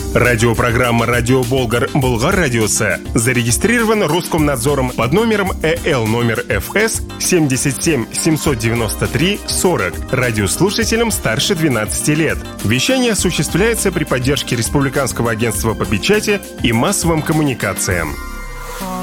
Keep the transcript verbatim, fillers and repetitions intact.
Радиопрограмма «Радио Болгар» Болгар Радиосы зарегистрирована Роскомнадзором под номером Э Л номер Ф С семьдесят семь семьсот девяносто три сорок радиослушателям старше двенадцати лет. Вещание осуществляется при поддержке Республиканского агентства по печати и массовым коммуникациям.